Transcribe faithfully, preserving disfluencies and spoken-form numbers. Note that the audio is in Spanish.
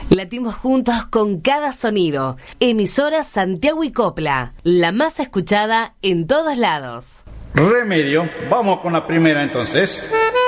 Latimos juntos con cada sonido. Emisora Santiago y Copla, la más escuchada en todos lados. Remedio, vamos con la primera entonces.